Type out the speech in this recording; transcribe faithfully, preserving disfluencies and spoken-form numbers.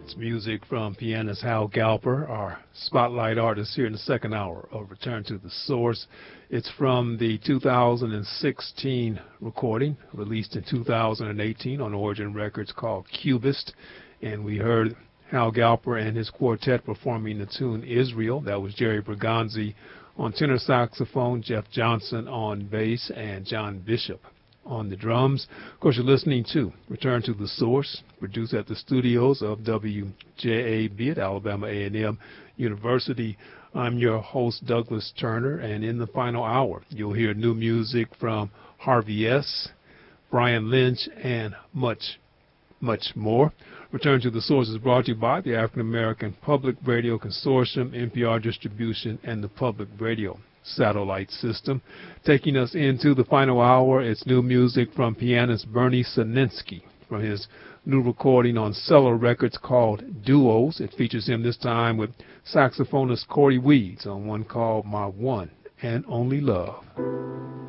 That's music from pianist Hal Galper, our spotlight artist here in the second hour of Return to the Source. It's from the two thousand sixteen recording, released in two thousand eighteen on Origin Records, called Cubist. And we heard Hal Galper and his quartet performing the tune Israel. That was Jerry Bergonzi on tenor saxophone, Jeff Johnson on bass, and John Bishop on the drums. Of course, you're listening to Return to the Source, produced at the studios of W J A B at Alabama A and M University. I'm your host, Douglas Turner, and in the final hour, you'll hear new music from Harvey S., Brian Lynch, and much, much more. Return to the Source is brought to you by the African American Public Radio Consortium, N P R Distribution, and the Public Radio Satellite System. Taking us into the final hour, it's new music from pianist Bernie Sininsky from his new recording on Cellar Records called Duos. It features him this time with saxophonist Corey Weeds on one called My One and Only Love.